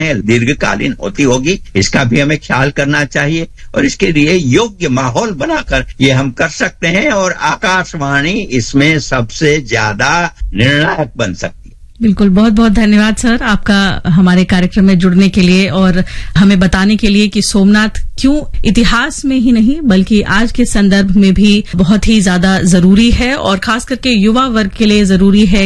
दीर्घकालीन होती होगी, इसका भी हमें ख्याल करना चाहिए और इसके लिए योग्य माहौल बनाकर ये हम कर सकते हैं और आकाशवाणी इसमें सबसे ज्यादा निर्णायक बन सकती है। बिल्कुल, बहुत बहुत धन्यवाद सर आपका हमारे कार्यक्रम में जुड़ने के लिए और हमें बताने के लिए कि सोमनाथ क्यों इतिहास में ही नहीं बल्कि आज के संदर्भ में भी बहुत ही ज्यादा जरूरी है और खास करके युवा वर्ग के लिए जरूरी है